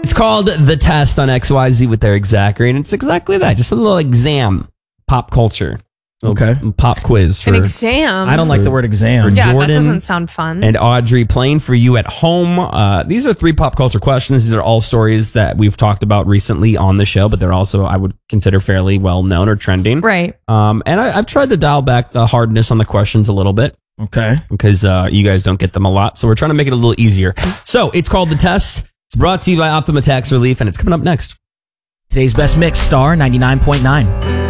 It's called The Test on XYZ with Eric Zachary, and it's exactly that. Just a little exam, pop culture. Okay. Pop quiz for An exam. I don't like the word exam. Yeah, Jordan that doesn't sound fun. and Audrey playing for you at home. These are 3 pop culture questions. These are all stories that we've talked about recently on the show, but they're also, I would consider, fairly well known or trending. Right. And I've tried to dial back the hardness on the questions a little bit. Okay. Because you guys don't get them a lot. So we're trying to make it a little easier. So it's called The Test. It's brought to you by Optima Tax Relief, and it's coming up next. Today's best mix, Star 99.9.